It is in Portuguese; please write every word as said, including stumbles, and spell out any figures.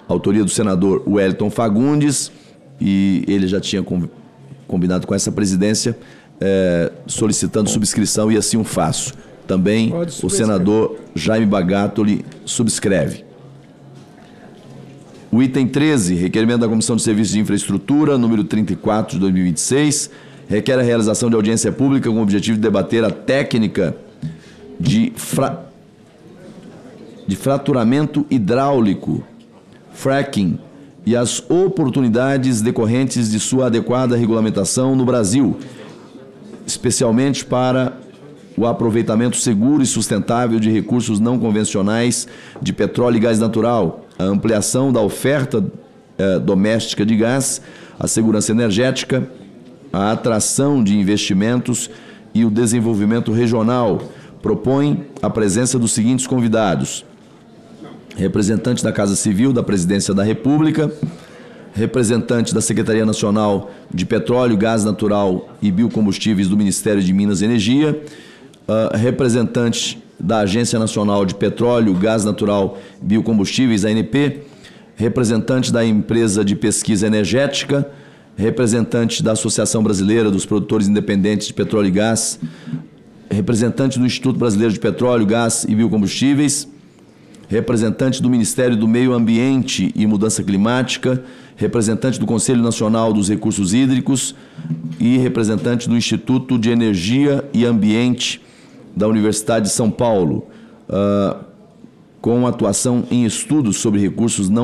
autoria do senador Wellington Fagundes, e ele já tinha combinado com essa presidência, é, solicitando subscrição, e assim o faço. Também o senador Jaime Bagatoli subscreve. O item treze, requerimento da Comissão de Serviços de Infraestrutura, número trinta e quatro de dois mil e vinte e seis, requer a realização de audiência pública com o objetivo de debater a técnica de, fra... de fraturamento hidráulico, fracking, e as oportunidades decorrentes de sua adequada regulamentação no Brasil, especialmente para o aproveitamento seguro e sustentável de recursos não convencionais de petróleo e gás natural, a ampliação da oferta eh, doméstica de gás, a segurança energética, a atração de investimentos e o desenvolvimento regional. Propõe a presença dos seguintes convidados: representante da Casa Civil da Presidência da República, representante da Secretaria Nacional de Petróleo, Gás Natural e Biocombustíveis do Ministério de Minas e Energia, uh, representante da Agência Nacional de Petróleo, Gás Natural e Biocombustíveis, A N P, representante da Empresa de Pesquisa Energética, representante da Associação Brasileira dos Produtores Independentes de Petróleo e Gás, representante do Instituto Brasileiro de Petróleo, Gás e Biocombustíveis, representante do Ministério do Meio Ambiente e Mudança Climática, representante do Conselho Nacional dos Recursos Hídricos e representante do Instituto de Energia e Ambiente da Universidade de São Paulo, uh, com atuação em estudos sobre recursos não